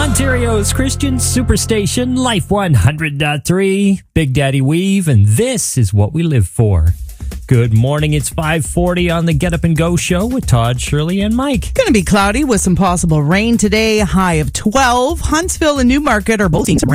Ontario's Christian Superstation, Life 100.3, Big Daddy Weave, and this is what we live for. Good morning, it's 5:40 on the Get Up and Go show with Todd, Shirley, and Mike. Going to be cloudy with some possible rain today, high of 12. Huntsville and Newmarket are both seeing some rain.